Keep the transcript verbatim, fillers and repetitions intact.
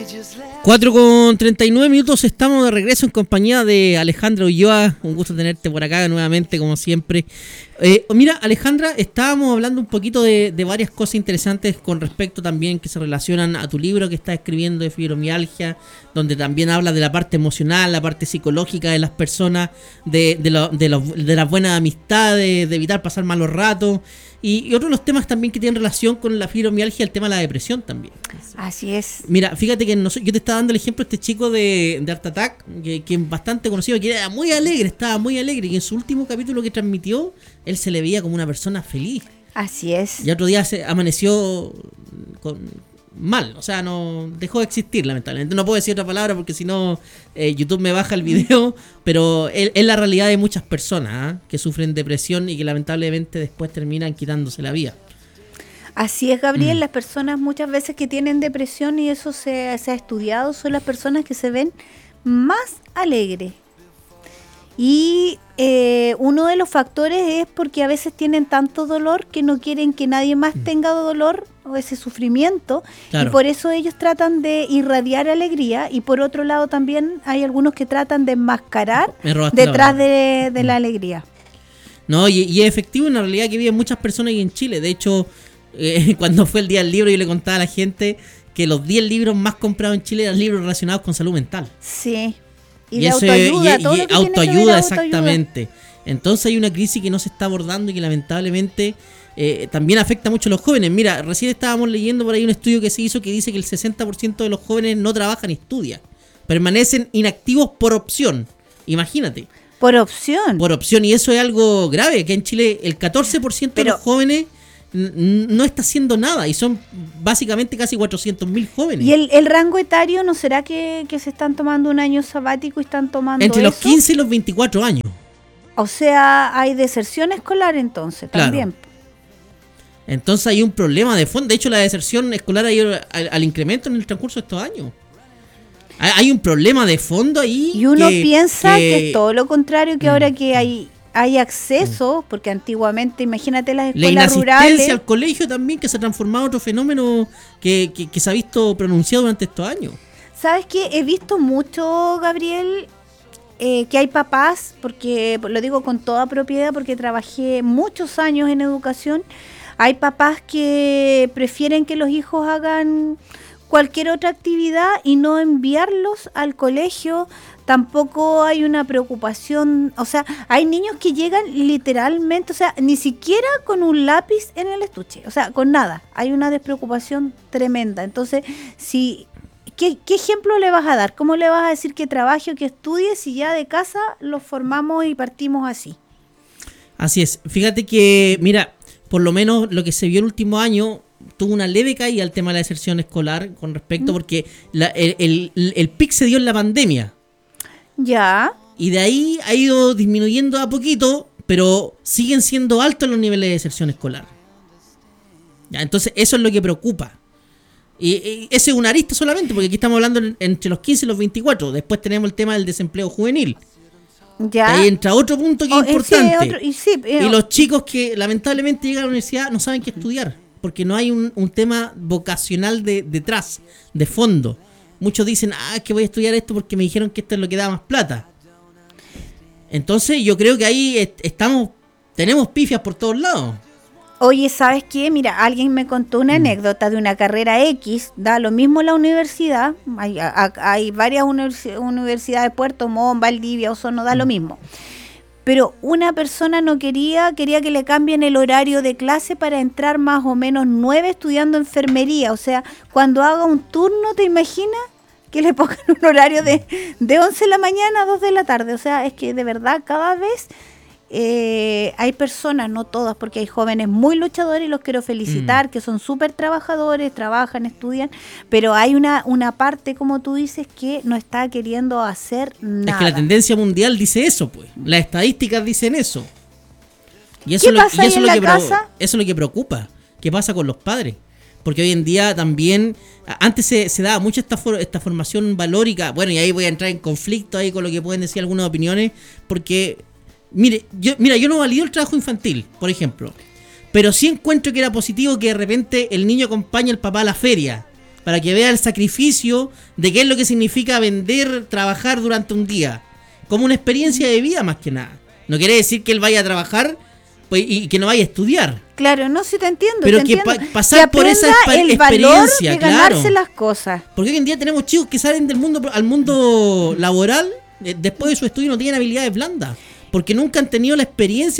cuatro con treinta y nueve minutos, estamos de regreso en compañía de Alejandra Ulloa. Un gusto tenerte por acá nuevamente, como siempre. Eh, mira, Alejandra, estábamos hablando un poquito de, de varias cosas interesantes con respecto también que se relacionan a tu libro que estás escribiendo de fibromialgia, donde también habla de la parte emocional, la parte psicológica de las personas, de, de, lo, de, los, de las buenas amistades, de evitar pasar malos ratos. Y, y otro de los temas también que tienen relación con la fibromialgia, el tema de la depresión también. Así es. Mira, fíjate que no, yo te estaba dando el ejemplo de este chico de, de Art Attack, que, que es bastante conocido, que era muy alegre, estaba muy alegre, y en su último capítulo que transmitió, él se le veía como una persona feliz. Así es. Y otro día se amaneció con... mal, o sea, no dejó de existir, lamentablemente. No puedo decir otra palabra porque si no eh, YouTube me baja el video, pero es, es la realidad de muchas personas ¿eh? que sufren depresión y que lamentablemente después terminan quitándose la vida. Así es, Gabriel, Mm. las personas muchas veces que tienen depresión, y eso se, se ha estudiado, son las personas que se ven más alegres. Y eh, uno de los factores es porque a veces tienen tanto dolor que no quieren que nadie más tenga dolor o ese sufrimiento, Claro. y por eso ellos tratan de irradiar alegría. Y por otro lado también hay algunos que tratan de enmascarar Me robaste la detrás palabra. de, de la alegría. No, y, y es efectivo en la realidad que viven muchas personas aquí en Chile. De hecho, eh, cuando fue el día del libro, yo le contaba a la gente que los diez libros más comprados en Chile eran libros relacionados con salud mental. Sí. Y, Y, de eso autoayuda, es, y, todo y lo que tiene que ver autoayuda, autoayuda. exactamente. Entonces hay una crisis que no se está abordando y que lamentablemente eh, también afecta mucho a los jóvenes. Mira, recién estábamos leyendo por ahí un estudio que se hizo que dice que el sesenta por ciento de los jóvenes no trabajan ni estudian. Permanecen inactivos por opción. Imagínate. Por opción. Por opción. Y eso es algo grave, que en Chile el catorce por ciento Pero- de los jóvenes n- no está haciendo nada. Y son básicamente casi cuatrocientos mil jóvenes. ¿Y el, el rango etario no será que, que se están tomando un año sabático y están tomando Entre los eso? quince y los veinticuatro años. O sea, hay deserción escolar entonces Claro. también. Entonces hay un problema de fondo. De hecho, la deserción escolar ha ido al, al incremento en el transcurso de estos años. Hay, hay un problema de fondo ahí. Y uno que- piensa que, que es todo lo contrario, que Mm. ahora que hay hay acceso, porque antiguamente, imagínate las la escuelas inasistencia rurales. al colegio también, que se ha transformado en otro fenómeno que, que, que se ha visto pronunciado durante estos años. ¿Sabes qué? He visto mucho, Gabriel, eh, que hay papás, porque lo digo con toda propiedad, porque trabajé muchos años en educación. Hay papás que prefieren que los hijos hagan cualquier otra actividad y no enviarlos al colegio. Tampoco hay una preocupación, o sea, hay niños que llegan literalmente, o sea, ni siquiera con un lápiz en el estuche, o sea, con nada. Hay una despreocupación tremenda. Entonces, si ¿Qué, ¿Qué ejemplo le vas a dar? ¿Cómo le vas a decir que trabaje o que estudie si ya de casa los formamos y partimos así? Así es. Fíjate que, mira, por lo menos lo que se vio el último año tuvo una leve caída al tema de la deserción escolar con respecto, ¿Mm? porque la- el, el, el pic se dio en la pandemia. Ya. Y de ahí ha ido disminuyendo a poquito, pero siguen siendo altos los niveles de deserción escolar. Ya, entonces eso es lo que preocupa. Y, y ese es un arista solamente, porque aquí estamos hablando en- entre los quince y los veinticuatro. Después tenemos el tema del desempleo juvenil. Ya. Ahí entra otro punto que Oh, es eh, sí, importante. otro- y sí, eh, Y los chicos que lamentablemente llegan a la universidad no saben qué estudiar, porque no hay un, un tema vocacional de, detrás, de fondo. Muchos dicen, ah, que voy a estudiar esto porque me dijeron que esto es lo que da más plata. Entonces yo creo que ahí est- estamos, tenemos pifias por todos lados. Oye, ¿sabes qué? Mira, alguien me contó una anécdota de una carrera X, da lo mismo la universidad, hay, a- hay varias universi- universidades, Puerto Montt, Valdivia, Osorno, da lo mismo. Pero una persona no quería, quería que le cambien el horario de clase para entrar más o menos nueve estudiando enfermería. O sea, cuando haga un turno, ¿te imaginas? Que le pongan un horario de, de once de la mañana a dos de la tarde. O sea, es que de verdad cada vez eh, hay personas, no todas, porque hay jóvenes muy luchadores y los quiero felicitar, que son súper trabajadores, trabajan, estudian, pero hay una, una parte, como tú dices, que no está queriendo hacer nada. Es que la tendencia mundial dice eso, pues. Las estadísticas dicen eso. Y eso ¿Qué es lo- pasa y ahí eso en es lo la que pro- casa? eso es lo que preocupa. ¿Qué pasa con los padres? Porque hoy en día también, a- antes se, se daba mucho esta, for- esta formación valórica. Bueno, y ahí voy a entrar en conflicto ahí con lo que pueden decir algunas opiniones. Porque, mire, yo, mira, yo no valido el trabajo infantil, por ejemplo. Pero sí encuentro que era positivo que de repente el niño acompañe al papá a la feria. para que vea el sacrificio de qué es lo que significa vender, trabajar durante un día, como una experiencia de vida más que nada. No quiere decir que él vaya a trabajar pues, y que no vaya a estudiar. Claro, no, sí te entiendo. Pero te que entiendo. pa- pasar que por esa expa- el experiencia, valor de ganarse claro. las cosas. Porque hoy en día tenemos chicos que salen del mundo al mundo laboral, eh, después de su estudio no tienen habilidades blandas, porque nunca han tenido la experiencia